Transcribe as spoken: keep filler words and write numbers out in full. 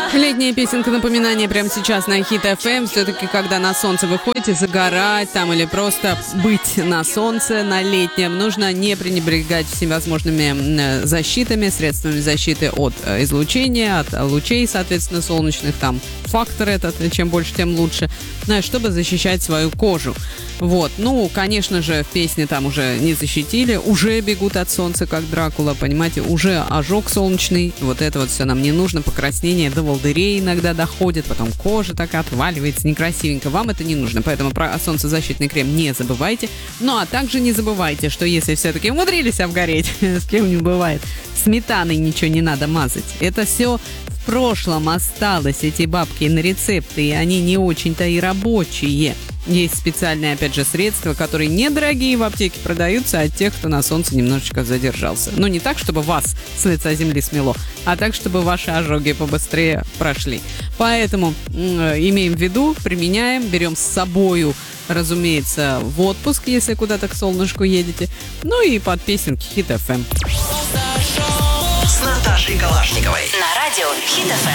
Летняя песенка напоминания прямо сейчас на Хит эф эм. Все-таки, когда на солнце вы ходите, загорать там или просто быть на солнце, на летнем, нужно не пренебрегать всевозможными защитами, средствами защиты от излучения, от лучей, соответственно, солнечных. Там фактор этот, чем больше, тем лучше, чтобы защищать свою кожу. Вот, ну, конечно же, в песне там уже не защитили, уже бегут от солнца, как Дракула, понимаете, уже ожог солнечный, вот это вот все нам не нужно, покраснение до волдырей иногда доходит, потом кожа так отваливается некрасивенько, вам это не нужно, поэтому про солнцезащитный крем не забывайте. Ну, а также не забывайте, что если все-таки умудрились обгореть, с кем не бывает, сметаной ничего не надо мазать, это все в прошлом осталось, эти бабки на рецепты, и они не очень-то и рабочие. Есть специальные, опять же, средства, которые недорогие в аптеке продаются от тех, кто на солнце немножечко задержался. Ну, не так, чтобы вас с лица земли смело, а так, чтобы ваши ожоги побыстрее прошли. Поэтому э, имеем в виду, применяем, берем с собою, разумеется, в отпуск, если куда-то к солнышку едете. Ну и под песенки Хит эф эм. С Наташей Калашниковой. На радио Хит эф эм.